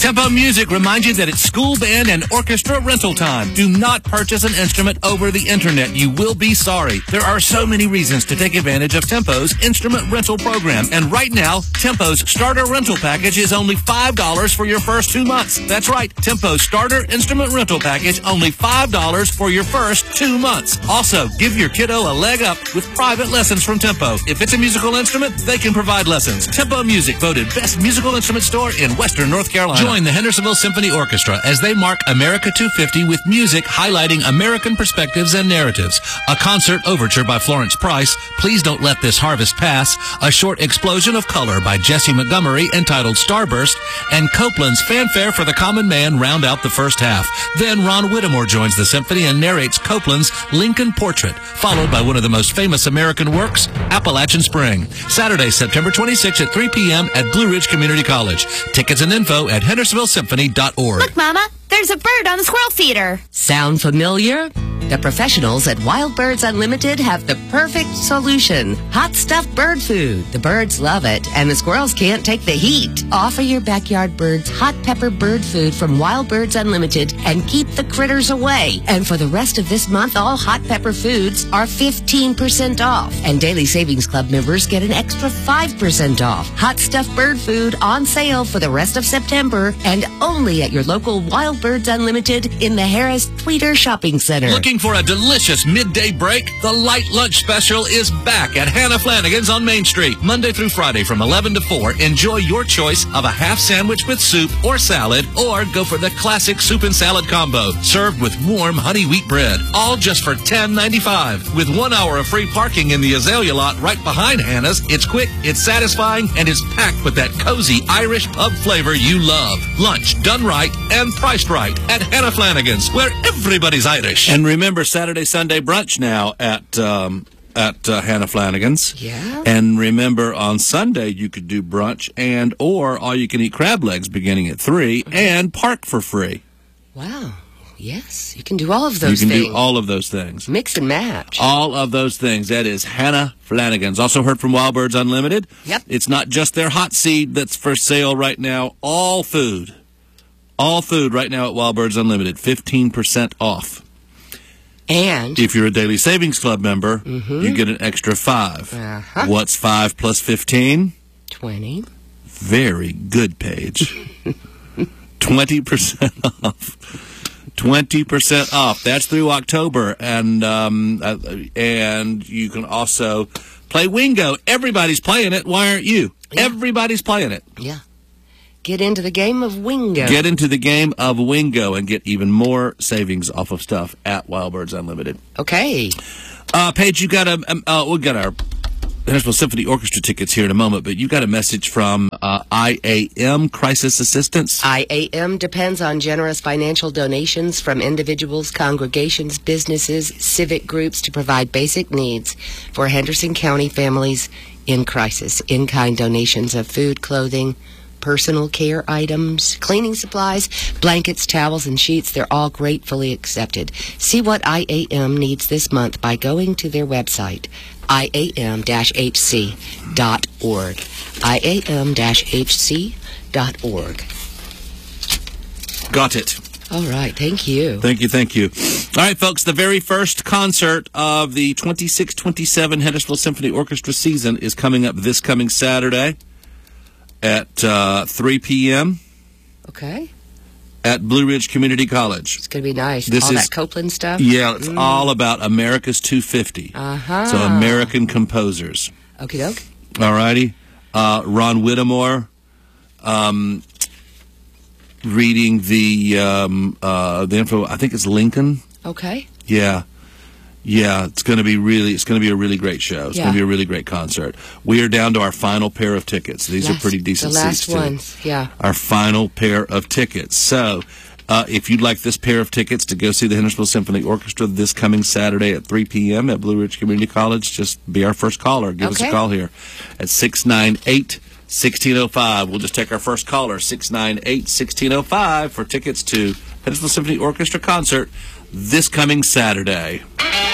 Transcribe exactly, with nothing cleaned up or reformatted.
Tempo Music reminds you that it's school band and orchestra rental time. Do not purchase an instrument over the internet. You will be sorry. There are so many reasons to take advantage of Tempo's instrument rental program. And right now, Tempo's starter rental package is only five dollars for your first two months. That's right. Tempo's starter instrument rental package, only five dollars for your first two months. Also, give your kiddo a leg up with private lessons from Tempo. If it's a musical instrument, they can provide lessons. Tempo Music, voted best musical instrument store in Western North Carolina. Join the Hendersonville Symphony Orchestra as they mark America two fifty with music highlighting American perspectives and narratives. A concert overture by Florence Price, Please Don't Let This Harvest Pass, a short explosion of color by Jesse Montgomery entitled Starburst, and Copeland's Fanfare for the Common Man round out the first half. Then Ron Whittemore joins the symphony and narrates Copeland's Lincoln Portrait, followed by one of the most famous American works, Appalachian Spring. Saturday, September twenty-sixth at three p.m. at Blue Ridge Community College. Tickets and info at hendersonville symphony dot org. Look, Mama, there's a bird on the squirrel feeder. Sound familiar? The professionals at Wild Birds Unlimited have the perfect solution. Hot stuffed bird food. The birds love it, and the squirrels can't take the heat. Offer your backyard birds hot pepper bird food from Wild Birds Unlimited and keep the critters away. And for the rest of this month, all hot pepper foods are fifteen percent off. And Daily Savings Club members get an extra five percent off. Hot stuffed bird food on sale for the rest of September and only at your local Wild Birds Unlimited in the Harris Tweeter Shopping Center. Looking for a delicious midday break? The Light Lunch Special is back at Hannah Flanagan's on Main Street. Monday through Friday from eleven to four. Enjoy your choice of a half sandwich with soup or salad, or go for the classic soup and salad combo, served with warm honey wheat bread. All just for ten ninety-five. With one hour of free parking in the Azalea lot right behind Hannah's, it's quick, it's satisfying, and it's packed with that cozy Irish pub flavor you love. Lunch done right and priced right at Hannah Flanagan's, where everybody's Irish. And remember, Saturday, Sunday brunch now at um, at uh, Hannah Flanagan's. Yeah. And remember, on Sunday you could do brunch and or all you can eat crab legs beginning at three, and park for free. Wow. Yes, you can do all of those things. You can things. do all of those things. Mix and match. All of those things. That is Hannah Flanagan's. Also heard from Wild Birds Unlimited. Yep. It's not just their hot seed that's for sale right now. All food. All food right now at Wild Birds Unlimited. fifteen percent off. And if you're a Daily Savings Club member, mm-hmm. you get an extra five. Uh-huh. What's five plus fifteen? twenty. Very good, Paige. twenty percent off. twenty percent off. That's through October. And um, uh, and you can also play Wingo. Everybody's playing it. Why aren't you? Yeah. Everybody's playing it. Yeah. Get into the game of Wingo. Get into the game of Wingo and get even more savings off of stuff at Wild Birds Unlimited. Okay. Uh, Paige, you got a, um, uh, we've got our Hendersonville Symphony Orchestra tickets here in a moment, but you got a message from uh, I A M Crisis Assistance. I A M depends on generous financial donations from individuals, congregations, businesses, civic groups to provide basic needs for Henderson County families in crisis. In-kind donations of food, clothing, personal care items, cleaning supplies, blankets, towels, and sheets, they're all gratefully accepted. See what I A M needs this month by going to their website, I A M H C dot org. I A M H C dot org. Got it. All right, thank you. Thank you, thank you. All right, folks, the very first concert of the twenty-six twenty-seven Hendersonville Symphony Orchestra season is coming up this coming Saturday at uh, three p.m. Okay. At Blue Ridge Community College. It's going to be nice. This all is, that Copeland stuff? Yeah, it's mm. all about America's two fifty. Uh-huh. So American composers. Okie doke. All righty. Uh, Ron Whittemore um, reading the, um, uh, the info. I think it's Lincoln. Okay. Yeah. Yeah, it's going to be really, it's going to be a really great show. It's yeah. going to be a really great concert. We are down to our final pair of tickets. These last, are pretty decent the last seats, ones, too. yeah. Our final pair of tickets. So, uh, if you'd like this pair of tickets to go see the Hendersonville Symphony Orchestra this coming Saturday at three p.m. at Blue Ridge Community College, just be our first caller. Give okay. us a call here at six nine eight, one six zero five. We'll just take our first caller, six nine eight, one six zero five, for tickets to Hendersonville Symphony Orchestra concert this coming Saturday.